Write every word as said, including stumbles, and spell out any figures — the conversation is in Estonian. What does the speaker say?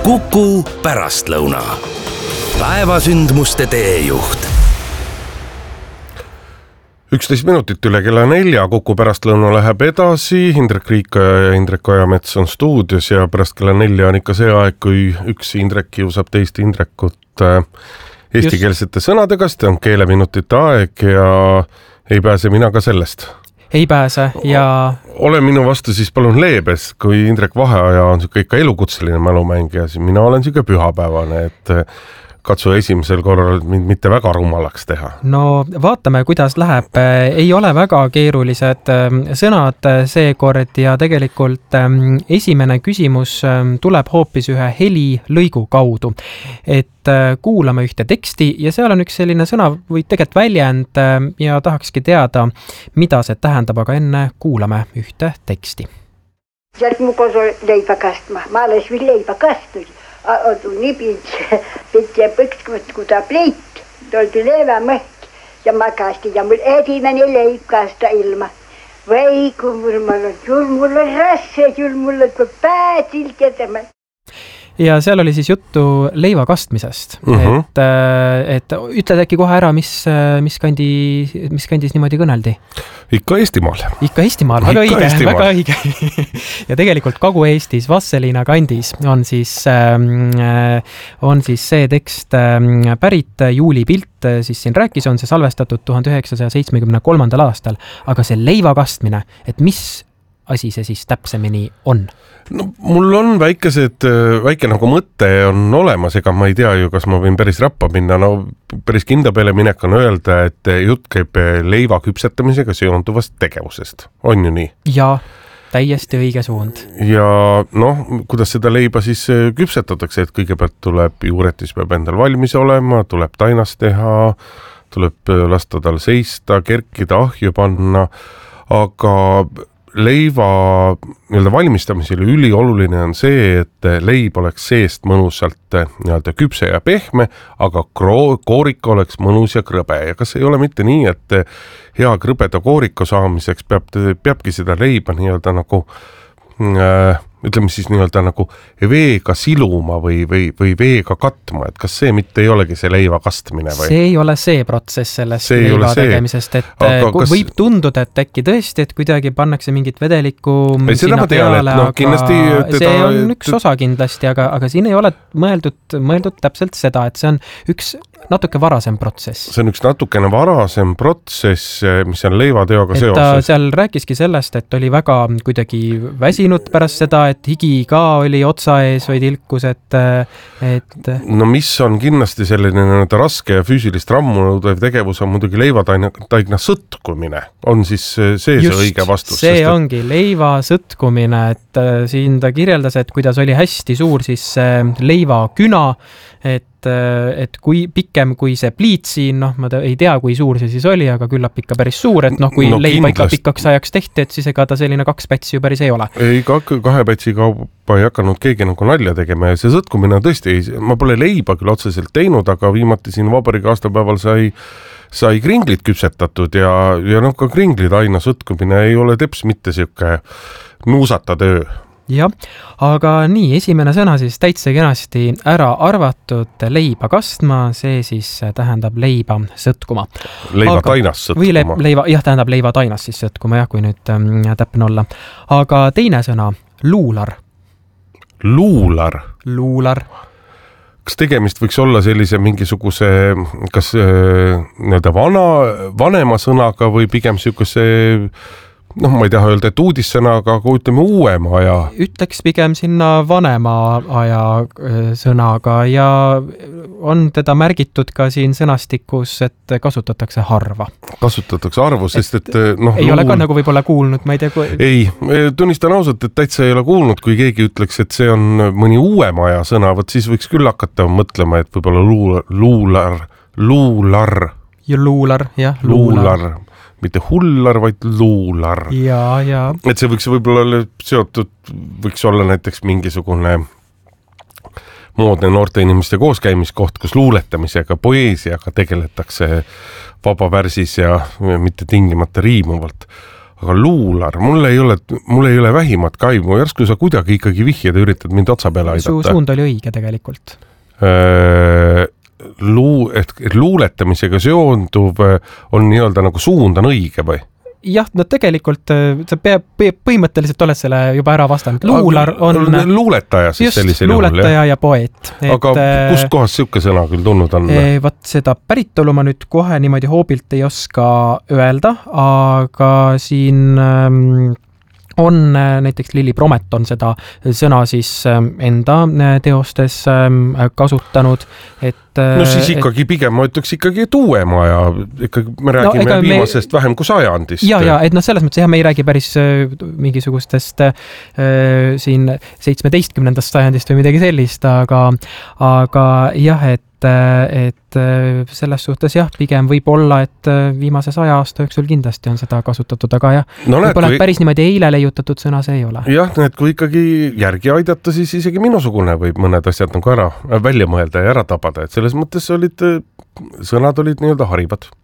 Kuku pärastlõuna. Päevasündmuste teejuht. üksteist minutit üle kella nelja, Kuku pärastlõuna läheb edasi. Indrek Riikoja ja Indrek Ojamets on stuudios ja pärast kella nelja on ikka see aeg, kui üks Indrek kiusab teist Indrekut eestikeelsete Just. sõnadega, sest on keeleminutite aeg ja ei pääse mina ka sellest. Ei pääse ja... Ole minu vastu siis palun leebes, kui Indrek Vaheaja on siuke ikka elukutseline mälumängija, siis mina olen siuke pühapäevane, et katsu esimesel korral mind mitte väga rumalaks teha. No vaatame, kuidas läheb. Ei ole väga keerulised sõnad seekord ja tegelikult esimene küsimus tuleb hoopis ühe heli lõigu kaudu. Et kuulame ühte teksti ja seal on üks selline sõna või tegelikult väljend ja tahakski teada, mida see tähendab, aga enne kuulame ühte teksti. Sealt mu koos leiba kastma. Ma alles veel leiba kastus. Nii pitsi põkskut, kui ta pleit, toldi leeva mõhk ja ma kastin ja mul esimene leib kasta ilma. Või kui mul on, sul mul on rasse, sul mul on pääsilt jätama. Ja seal oli siis juttu leiva kastmisest. Uh-huh. Et, et ütled äkki kohe ära, mis, mis, kandi, mis kandis niimoodi kõneldi? Ikka Eestimaal. Ikka Eestimaal, väga õige, väga õige. Ja tegelikult Kagu-Eestis Vasselina kandis on siis, on siis see tekst pärit Juuli Pilt, siis siin rääkis, on see salvestatud tuhande üheksasaja seitsmekümne kolmandal aastal, aga see leiva kastmine, et mis asi see siis täpsemini on? No, mul on väikesed, väike nagu mõte on olemas, ega ma ei tea ju, kas ma võin päris rappa minna. No päris kinda peale minek on öelda, et jutt käib leiva küpsetamisega seonduvast tegevusest. On ju nii? Ja, täiesti õige suund. Ja noh, kuidas seda leiba siis küpsetatakse, et kõigepealt tuleb juuretis peab endal valmis olema, tuleb tainas teha, tuleb lasta tal seista, kerkida, ahju panna, aga leiva nii-öelda valmistamisel ülioluline on see, et leib oleks seest mõnusalt nii-öelda küpse ja pehme, aga koorika oleks mõnus ja krõbe. Ja kas ei ole mitte nii, et hea krõbeda koorika saamiseks peab, peabki seda leiba nii-öelda nagu äh, ütleme siis nii-öelda nagu veega siluma või, või, või veega katma, et kas see mitte ei olegi see leiva kastmine? Või? See ei ole see protsess sellest see leiva tegemisest, et aga kas... võib tunduda, et äkki tõesti, et kuidagi pannakse mingit vedelikku ei, sinna peale, no, aga kindlasti, teda... see on üks osa kindlasti, aga, aga siin ei ole mõeldud, mõeldud täpselt seda, et see on üks natuke varasem protsess. See on üks natukene varasem protsess, mis on leivateoga seoses. Seal rääkiski sellest, et oli väga kuidagi väsinud pärast seda, et higi ka oli otsa ees või tilkus, et, et... No mis on kindlasti selline raske ja füüsilist rammu nõudev tegevus on muidugi leivataigna sõtkumine. On siis see see Just, õige vastus? see sest, ongi et... leiva sõtkumine, et siin ta kirjeldas, et kuidas oli hästi suur siis leiva küna, et et kui pikem kui see pliit siin, noh, ma ei tea, kui suur see siis oli, aga küllap ikka päris suur, et noh, kui no, leiba ikka pikaks ajaks tehti, et siis ega ta selline kaks pätsi ju päris ei ole. Ei, kahe pätsi kaupa ei hakanud keegi nagu nalja tegema ja see sõtkumine tõesti, ma pole leiba küll otseselt teinud, aga viimati siin vabariigi aastapäeval sai sai kringlid küpsetatud ja, ja noh, ka kringlid aina sõtkumine ei ole teps mitte siuke nuusata töö. Ja, aga nii, esimene sõna siis täitsa kenasti ära arvatud leiba kastma, see siis tähendab leiba sõtkuma. Leiva aga, tainas sõtkuma. Või le, leiva, jah, tähendab leiva tainas siis sõtkuma, jah, kui nüüd ähm, täpne olla. Aga teine sõna, luular. Luular? Luular. Kas tegemist võiks olla sellise mingisuguse, kas äh, nii-öelda vana, vanema sõnaga või pigem siukese... noh, ma ei taha öelda, et uudissõnaga, aga ütleme uuema aja. Ütleks pigem sinna vanema aja sõnaga ja on teda märgitud ka siin sõnastikus, et kasutatakse harva. Kasutatakse harva, sest et... noh, ei luul... ole ka nagu võib-olla kuulnud, ma ei tea... Kui... Ei, tunnistan ausalt, et täitsa ei ole kuulnud, kui keegi ütleks, et see on mõni uuema aja sõna, võt siis võiks küll hakata mõtlema, et võib-olla luular, luular, luular. Ja luular, jah, luular. luular. Mitte hullar, vaid luular. Ja, ja. Et see võiks võib-olla seotud, võiks olla näiteks mingisugune moodne noorte inimeste kooskäimiskoht, kus luuletamisega, poeesiaga tegeletakse vabavärsis ja mitte tingimata riimuvalt. aga luular, mul ei ole, mul ei ole vähimat kaimu, järsku sa kuidagi ikkagi vihjed üritad mind otsa peale aidata. Su suund oli õige tegelikult. Äh, luu, et, et luuletamisega seonduv on nii-öelda nagu suund on õige või? Jah, no tegelikult sa peab, põhimõtteliselt oled selle juba ära vastanud. Luular on... Luuletaja siis sellisel juhul. Just, luuletaja ja poeet. Aga et, kust kohast siuke sõna küll tulnud on? Vat seda päritolu ma nüüd kohe niimoodi hoobilt ei oska öelda, aga siin... on näiteks Lilli Promet on seda sõna siis enda teostes kasutanud, et... No siis ikkagi pigem ma ütleks ikkagi et uuema ja ikkagi me räägime no, viimasest me... vähem kui sajandist. Ja, ja, et noh, selles mõttes jah, me ei räägi päris mingisugustest äh, siin seitsmeteistkümnendast sajandist või midagi sellist, aga, aga jah, et et selles suhtes jah, pigem võib olla, et viimase saja aasta jooksul kindlasti on seda kasutatud, aga jah, no, võib-olla kui... päris niimoodi eile leiutatud sõna see ei ole. Jah, need kui ikkagi järgi aidata, siis isegi minusugune võib mõned asjad nagu ära välja mõelda ja ära tabada, et selles mõttes olid, sõnad olid nii-öelda harivad.